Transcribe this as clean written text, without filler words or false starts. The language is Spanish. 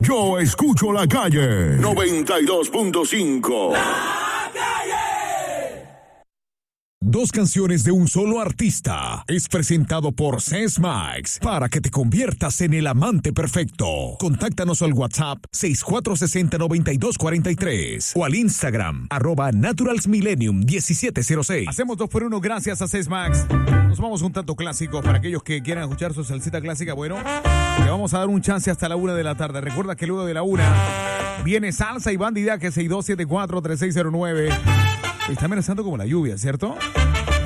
Yo escucho la calle 92.5. Dos canciones de un solo artista. Es presentado por Sesmax para que te conviertas en el amante perfecto. Contáctanos al WhatsApp 6460-9243 o al Instagram @naturalsmillennium1706. Hacemos 2x1 gracias a Sesmax. Nos vamos un tanto clásico para aquellos que quieran escuchar su salsita clásica. Bueno, le vamos a dar un chance hasta la 1 de la tarde. Recuerda que luego de la 1 viene Salsa y Bandida, que es 6274-3609. Está amenazando como la lluvia, ¿cierto?